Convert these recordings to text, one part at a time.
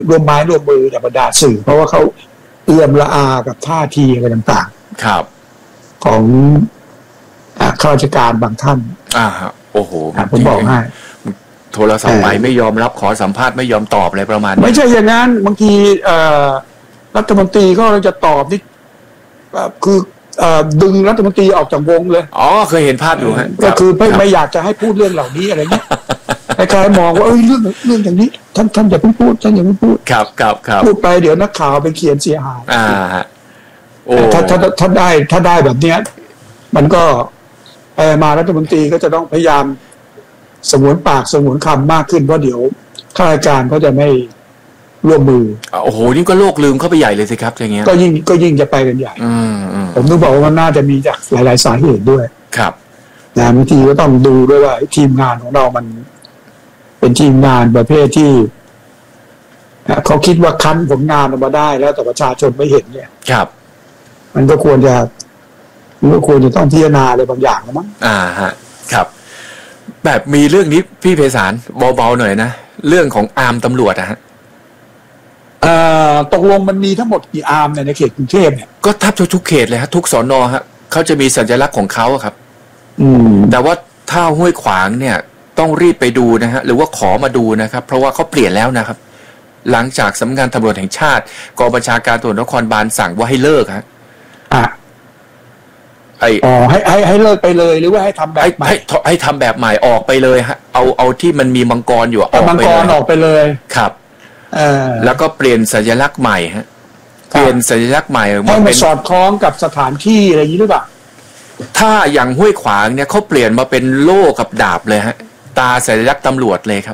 ร่วมไม้ร่วมมือกับบรรดาสื่อเพราะว่าเขาเอื้อมละอากับท่าทีอะไรต่างๆครับของข้าราชการบางท่านโอ้โหผมบอกให้โทรศัพท์ไปไม่ยอมรับขอสัมภาษณ์ไม่ยอมตอบอะไรประมาณนี้ไม่ใช่อย่างนั้นบางทีรัฐมนตรีก็จะตอบนี่คือดึงรัฐมนตรีออกจากวงเลยเคยเห็นภาพอยู่ฮะก็คือไม่อยากจะให้พูดเรื่องเหล่านี้อะไรเงี้ยใครๆมองว่าเรื่องอย่างนี้ท่านอย่าเพิ่งพูดท่านอย่าเพิ่งพูดครับพูดไปเดี๋ยวนักข่าวไปเขียนเสียหายถ้าได้แบบเนี้ยมันก็มารัฐมนตรีก็จะต้องพยายามสงวนปากสงวนคำมากขึ้นเพราะเดี๋ยวข้าราชการเขาจะไม่ร่วมมือโอ้โหนี่ก็โลกลืมเข้าไปใหญ่เลยสิครับอย่างเงี้ยก็ยิ่งจะไปกันใหญ่ผมต้องบอกว่ามันน่าจะมีจากหลายๆสาเหตุด้วยครับบางทีก็ต้องดูด้วยว่าทีมงานของเรามันเป็นทีมงานประเภทที่เขาคิดว่าคั้นผลงานออกมาได้แล้วแต่ประชาชนไม่เห็นเนี่ยครับมันก็ควรจะต้องพิจารณาอะไรบางอย่างนะมั้งฮะครับแบบมีเรื่องนี้พี่ไพศาลเบาๆหน่อยนะเรื่องของอาร์มตำรวจฮะตกลงมันมีทั้งหมดกี่อาร์มในเขตกรุงเทพเนี่ยก็ทับทุกเขตเลยฮะทุกสนฮะเขาจะมีสัญลักษณ์ของเขาครับแต่ว่าถ้าห้วยขวางเนี่ยต้องรีบไปดูนะฮะหรือว่าขอมาดูนะครับเพราะว่าเขาเปลี่ยนแล้วนะครับหลังจากสำนักงานตำรวจแห่งชาติกองบัญชาการตำรวจนครบาลสั่งว่าให้เลิกฮะให้เลิกไปเลยหรือว่าให้ทำแบบใหม่ให้ทำแบบใหม่ออกไปเลยฮะเอาที่มันมีมังกรอยู่มังกรออกไปเลยครับแล้วก็เปลี่ยนสัญลักษณ์ใหม่ฮะเปลี่ยนสัญลักษณ์ใหม่ให้มันสอดคล้องกับสถานที่อะไรอย่างนี้หรือเปล่าถ้าอย่างห้วยขวางเนี่ยเขาเปลี่ยนมาเป็นโล่กับดาบเลยฮะตาสัญลักษณ์ตำรวจเลยครับ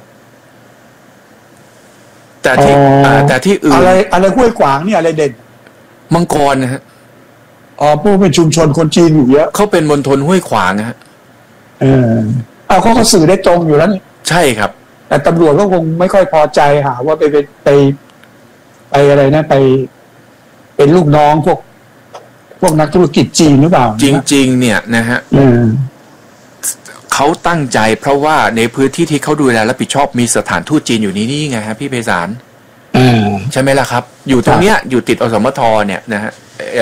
แต่ที่อื่นอะไรห้วยขวางนี่อะไรเด่นมังกรนะฮะพวกเป็นชุมชนคนจีนอยู่เยอะเขาเป็นมณฑลห้วยขวางฮะเขาก็สื่อได้ตรงอยู่แล้วนี่ใช่ครับแต่ตำรวจก็คงไม่ค่อยพอใจหาว่าไปอะไรนะไปเป็นลูกน้องพวกนักธุรกิจจีนหรือเปล่าจริงๆเนี่ยนะฮะเขาตั้งใจเพราะว่าในพื้นที่ที่เขาดูแลรับผิดชอบมีสถานทูตจีนอยู่นี่ไงฮะพี่ไพศาลใช่ไหมล่ะครับอยู่ตรงเนี้ยอยู่ติดอสมทเนี่ยนะฮะ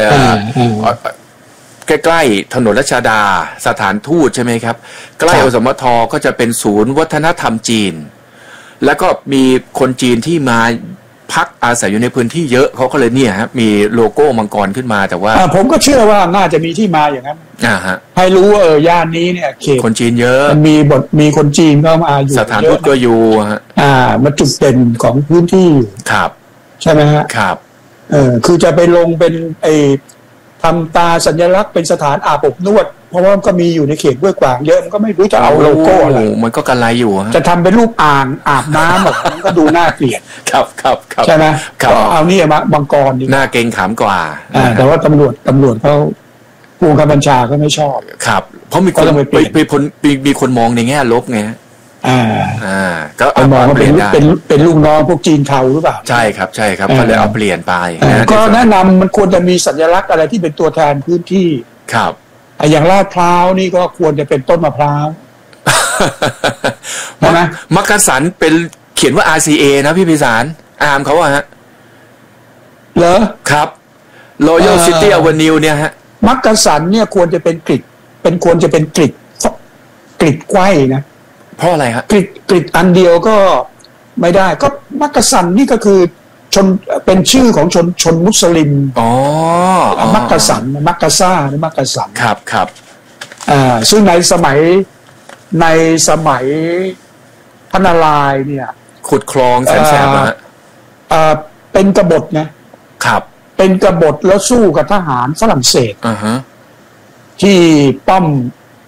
ใกล้ๆถนนรัชดาสถานทูตใช่ไหมครับใกล้อสมทก็จะเป็นศูนย์วัฒนธรรมจีนแล้วก็มีคนจีนที่มาพักอาศัยอยู่ในพื้นที่เยอะเขาก็เลยเนี่ยฮะมีโลโก้มังกรขึ้นมาแต่ว่าผมก็เชื่อว่าน่าจะมีที่มาอย่างนั้นให้รู้ว่าย่านนี้เนี่ยเขตคนจีนเยอะมันมีคนจีนเข้ามาอยู่สถานทูตก็อยู่ฮะมันจุดเด่นของพื้นที่ครับใช่ไหมฮะครับคือจะไปลงเป็นทำตาสัญลักษณ์เป็นสถานอาบอบนวดเพราะว่าก็มีอยู่ในเขตห้วยขวางเยอะมันก็ไม่รู้จะเอาโลโก้อะไรมันก็กระไรอยู่จะทำเป็นรูปอ่างอาบน้ำมันก็ดูน่าเกลียดครับใช่ไหมก็เอานี่มาบังกรดีหน้าเกรงขามกว่าแต่ว่าตำรวจเขาผู้บังคับบัญชาก็ไม่ชอบครับเพราะมีคนมองในแง่ลบไงก็มองว่าเป็นลูกน้องพวกจีนเทาหรือเปล่าใช่ครับก็เลยเอาเปลี่ยนไปก็แนะนำมันควรจะมีสัญลักษณ์อะไรที่เป็นตัวแทนพื้นที่ครับอย่างลาดพร้าวนี่ก็ควรจะเป็นต้นมะพร้าวใช่ไหมมักกะสันเป็นเขียนว่า RCA นะพี่ไพศาลอาร์มเขาฮะเหรอครับ Royal City Avenue เนี่ยฮะมักกะสันเนี่ยควรจะเป็นกริดไขว้นะเพราะอะไรฮะกริดอันเดียวก็ไม่ได้ก็มักกะสันนี่ก็คือเป็นชื่อของชนมุสลิมมักกะสันมักกะซ่าหรือมักกะสันครับซึ่งในสมัยพระนารายณ์เนี่ยขุดคลองแสนแสบนะเป็นกบฏนะครับเป็นกบฏแล้วสู้กับทหารฝรั่งเศสที่ป้อม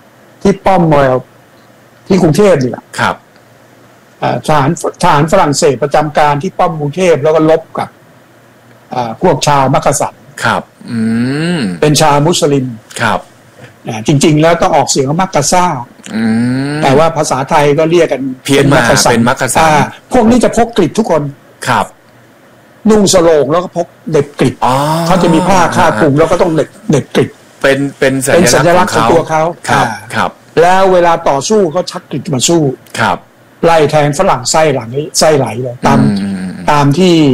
ที่กรุงเทพนี่แหละครับทหารฝรั่งเศสประจำการที่ป้อมกรุงเทพแล้วก็ลบกับพวกชาวมักกะสันครับเป็นชาวมุสลิมครับจริงๆแล้วต้องออกเสียงว่ามักกะซ่าแต่ว่าภาษาไทยก็เรียกกันเพี้ยนมาเป็นมักกะสันพวกนี้จะพกกริดทุกคนครับนุ่งสโลงแล้วก็พกเด็บกริดเขาจะมีผ้าคาดคลุมแล้วก็ต้องเด็บกริดเป็นสัญลักษณ์ของตัวเขาครับแล้วเวลาต่อสู้เขาชักกริดมาสู้ครับไล่แทงฝรั่งไส้ไหลเลยตามที่